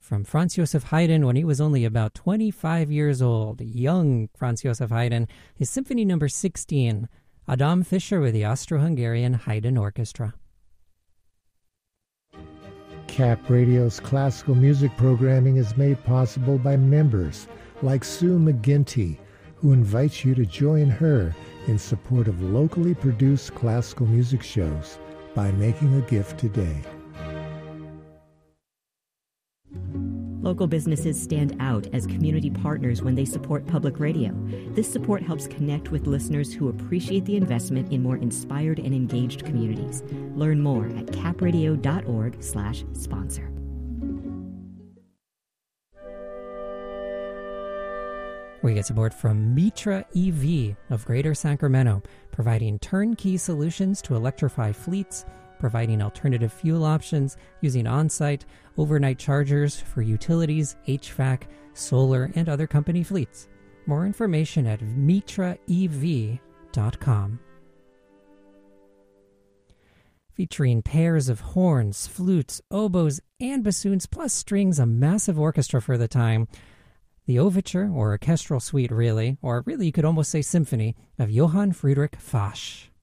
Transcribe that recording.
from Franz Joseph Haydn when he was only about 25 years old. Young Franz Joseph Haydn, his Symphony No. 16, Adam Fischer with the Austro-Hungarian Haydn Orchestra. CAP Radio's classical music programming is made possible by members like Sue McGinty, who invites you to join her in support of locally produced classical music shows by making a gift today. Local businesses stand out as community partners when they support public radio. This support helps connect with listeners who appreciate the investment in more inspired and engaged communities. Learn more at capradio.org/sponsor. We get support from Mitra EV of Greater Sacramento, providing turnkey solutions to electrify fleets, providing alternative fuel options, using on-site, overnight chargers for utilities, HVAC, solar, and other company fleets. More information at mitraev.com. Featuring pairs of horns, flutes, oboes, and bassoons, plus strings, a massive orchestra for the time. The overture, or orchestral suite really, or really you could almost say symphony, of Johann Friedrich Fasch.